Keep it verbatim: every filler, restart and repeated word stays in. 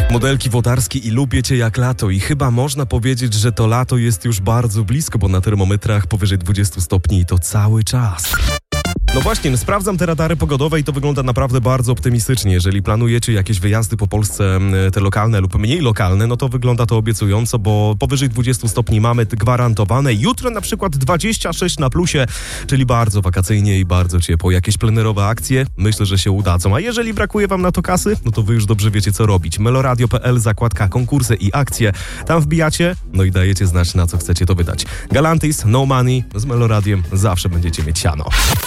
Modelki Włodarski i lubię cię jak lato i chyba można powiedzieć, że to lato jest już bardzo blisko, bo na termometrach powyżej dwudziestu stopni i to cały czas. No właśnie, sprawdzam te radary pogodowe i to wygląda naprawdę bardzo optymistycznie. Jeżeli planujecie jakieś wyjazdy po Polsce, te lokalne lub mniej lokalne, no to wygląda to obiecująco, bo powyżej dwudziestu stopni mamy gwarantowane. Jutro na przykład dwadzieścia sześć na plusie, czyli bardzo wakacyjnie i bardzo ciepło. Jakieś plenerowe akcje myślę, że się udadzą. A jeżeli brakuje wam na to kasy, no to wy już dobrze wiecie, co robić. meloradio kropka p l, zakładka konkursy i akcje. Tam wbijacie, no i dajecie znać, na co chcecie to wydać. Galantis, no money, z Meloradiem zawsze będziecie mieć siano.